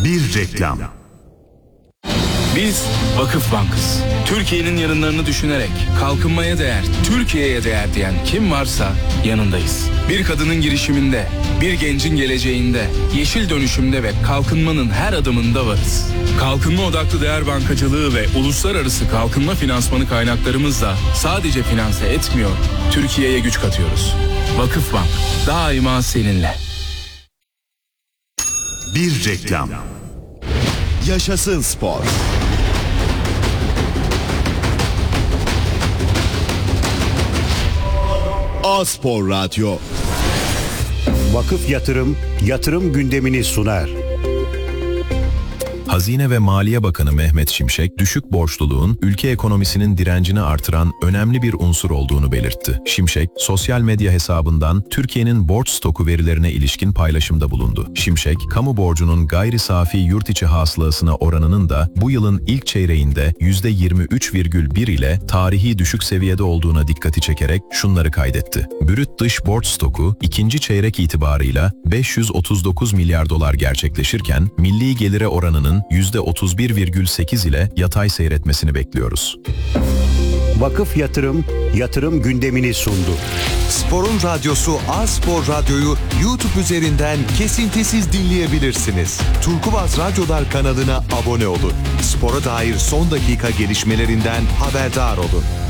Bir reklam. Biz Vakıf Bank'ız. Türkiye'nin yarınlarını düşünerek kalkınmaya değer, Türkiye'ye değer diyen kim varsa yanındayız. Bir kadının girişiminde, bir gencin geleceğinde, yeşil dönüşümde ve kalkınmanın her adımında varız. Kalkınma odaklı değer bankacılığı ve uluslararası kalkınma finansmanı kaynaklarımızla sadece finanse etmiyor, Türkiye'ye güç katıyoruz. Vakıf Bank, daima seninle. Bir reklam. Yaşasın spor. A-Spor Radyo. Vakıf yatırım gündemini sunar. Hazine ve Maliye Bakanı Mehmet Şimşek, düşük borçluluğun ülke ekonomisinin direncini artıran önemli bir unsur olduğunu belirtti. Şimşek, sosyal medya hesabından Türkiye'nin borç stoku verilerine ilişkin paylaşımda bulundu. Şimşek, kamu borcunun gayri safi yurt içi hasılasına oranının da bu yılın ilk çeyreğinde %23,1 ile tarihi düşük seviyede olduğuna dikkati çekerek şunları kaydetti. Brüt dış borç stoku ikinci çeyrek itibarıyla 539 milyar dolar gerçekleşirken milli gelire oranının %31,8 ile yatay seyretmesini bekliyoruz. Vakıf yatırım gündemini sundu. Sporun radyosu A-Spor Radyo'yu YouTube üzerinden kesintisiz dinleyebilirsiniz. Turkuaz Radyolar kanalına abone olun. Spora dair son dakika gelişmelerinden haberdar olun.